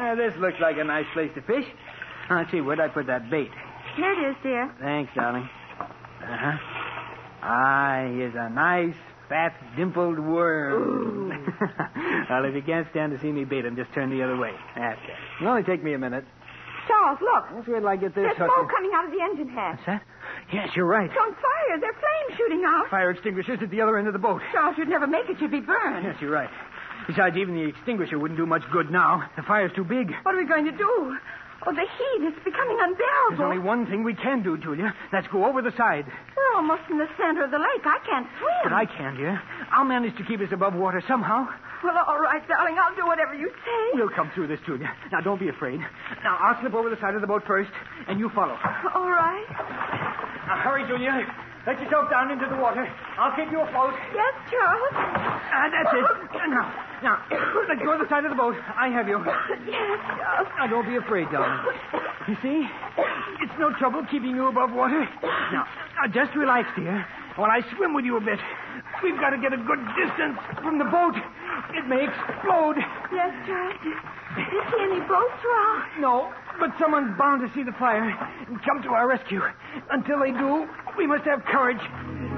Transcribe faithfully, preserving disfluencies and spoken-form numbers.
Uh, this looks like a nice place to fish. Uh, let's see, where'd I put that bait? Here it is, dear. Thanks, darling. Uh-huh. Ah, here's a nice, fat, dimpled worm. Well, if you can't stand to see me bait him, just turn the other way. That's it. It'll only take me a minute. Charles, look. Let's wait till I get this There's hook. smoke coming out of the engine hatch. What's that? Yes, you're right. It's on fire. There are flames shooting out. Fire extinguishers at the other end of the boat. Charles, you'd never make it. You'd be burned. Yes, you're right. Besides, even the extinguisher wouldn't do much good now. The fire's too big. What are we going to do? Oh, the heat is becoming unbearable. There's only one thing we can do, Julia. That's go over the side. We're almost in the center of the lake. I can't swim. But I can, dear. I'll manage to keep us above water somehow. Well, all right, darling. I'll do whatever you say. We'll come through this, Julia. Now, don't be afraid. Now, I'll slip over the side of the boat first, and you follow. All right. Now, hurry, Julia. Let yourself down into the water. I'll keep you afloat. Yes, Charles. Ah, that's it. Now, now, let go of the side of the boat. I have you. Yes, Charles. Now, don't be afraid, darling. You see? It's no trouble keeping you above water. Now, now, just relax, dear, while I swim with you a bit. We've got to get a good distance from the boat. It may explode. Yes, Charles. Do you see any boats, Ralph? No, but someone's bound to see the fire and come to our rescue. Until they do, we must have courage